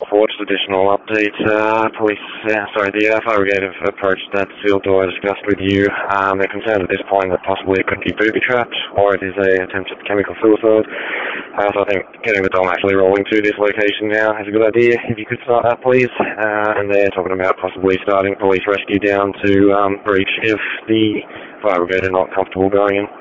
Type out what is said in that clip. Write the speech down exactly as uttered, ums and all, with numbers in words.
report, additional update. Uh, police, uh, sorry, the uh, fire brigade have approached that sealed door I discussed with you. Um, they're concerned at this point that possibly it could be booby-trapped, or it is a attempted chemical suicide. Uh, so I think getting the dome actually rolling to this location now is a good idea. If you could start that, please. Uh, and they're talking about possibly starting police rescue down to um, breach if the fire brigade are not comfortable going in.